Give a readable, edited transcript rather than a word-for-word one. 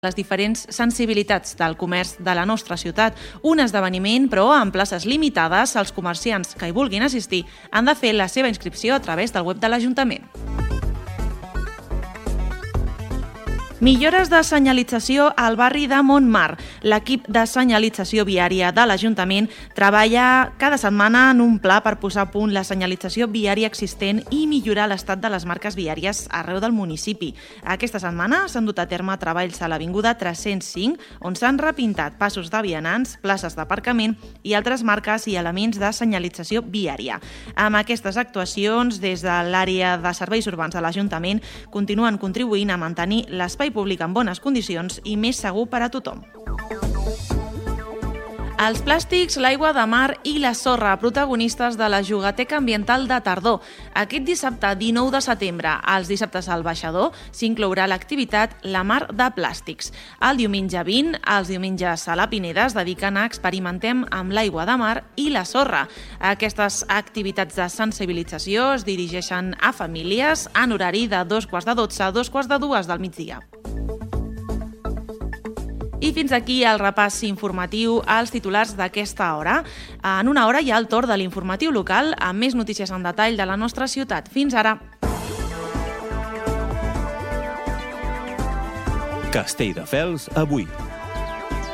les diferents sensibilitats del comerç de la nostra ciutat. Un esdeveniment, però, amb places limitades. Els comerciants que hi vulguin assistir han de fer la seva inscripció a través del web de l'Ajuntament. Millores de senyalització al barri de Montmar. L'equip de senyalització viària de l'Ajuntament treballa cada setmana en un pla per posar a punt la senyalització viària existent i millorar l'estat de les marques viàries arreu del municipi. Aquesta setmana s'han dut a terme treballs a l'Avinguda 305, on s'han repintat passos de vianants, places d'aparcament i altres marques i elements de senyalització viària. Amb aquestes actuacions, des de l'àrea de serveis urbans de l'Ajuntament, continuen contribuint a mantenir l'espai públic en bones condicions i més segur per a tothom. Els plàstics, l'aigua de mar i la sorra, protagonistes de la Jugateca Ambiental de tardor. Aquest dissabte 19 de setembre, als dissabtes al Baixador, s'inclourà l'activitat La Mar de Plàstics. El diumenge 20, els diumenges a la Pineda es dediquen a experimentem amb l'aigua de mar i la sorra. Aquestes activitats de sensibilització es dirigeixen a famílies en horari de 2:15 a 2:45 del migdia. I fins aquí el repàs informatiu als titulars d'aquesta hora. En una hora hi ha el torn de l'informatiu local amb més notícies en detall de la nostra ciutat. Fins ara. Castelldefels avui.